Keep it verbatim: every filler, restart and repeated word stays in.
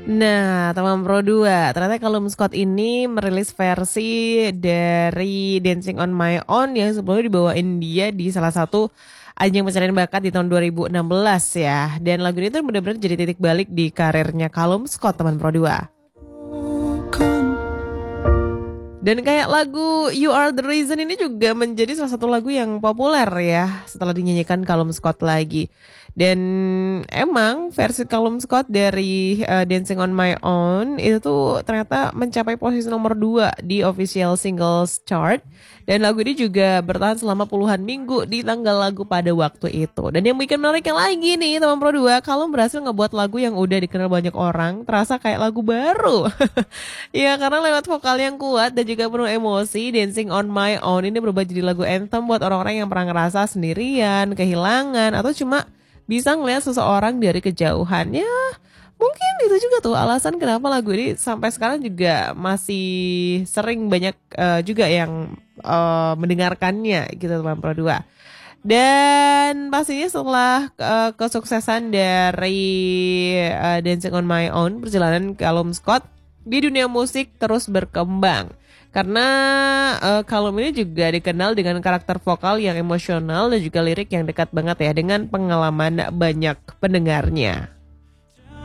Nah, teman Pro dua, ternyata Callum Scott ini merilis versi dari Dancing on My Own yang sebelumnya dibawain dia di salah satu ajang pencarian bakat di tahun dua ribu enam belas ya. Dan lagu ini tuh benar-benar jadi titik balik di karirnya Callum Scott, teman Pro dua. Dan kayak lagu You Are The Reason ini juga menjadi salah satu lagu yang populer ya setelah dinyanyikan Callum Scott lagi. Dan emang versi Callum Scott dari uh, Dancing On My Own itu tuh ternyata mencapai posisi nomor dua di official singles chart. Dan lagu ini juga bertahan selama puluhan minggu di tanggal lagu pada waktu itu. Dan yang bikin menariknya lagi nih teman Pro dua, Callum berhasil ngebuat lagu yang udah dikenal banyak orang terasa kayak lagu baru. Ya karena lewat vokal yang kuat dan juga penuh emosi, Dancing On My Own ini berubah jadi lagu anthem buat orang-orang yang pernah ngerasa sendirian, kehilangan, atau cuma bisa ngeliat seseorang dari kejauhan. Ya mungkin itu juga tuh alasan kenapa lagu ini sampai sekarang juga masih sering banyak uh, juga yang uh, mendengarkannya gitu teman Pro dua. Dan pastinya setelah uh, kesuksesan dari uh, Dancing On My Own, perjalanan Callum Scott di dunia musik terus berkembang. Karena uh, Callum ini juga dikenal dengan karakter vokal yang emosional dan juga lirik yang dekat banget ya dengan pengalaman banyak pendengarnya.